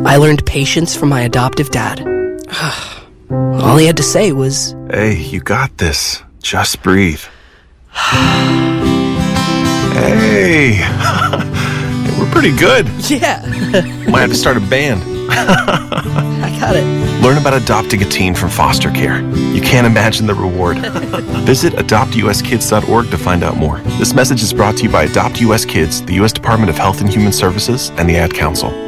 I learned patience from my adoptive dad. All he had to say was, "Hey, you got this. Just breathe." Hey, we're pretty good. yeah, Might have to start a band. I got it. Learn about adopting a teen from foster care. You can't imagine the reward. Visit adoptuskids.org to find out more. This message is brought to you by Adopt US Kids, the U.S. Department of Health and Human Services, and the Ad Council.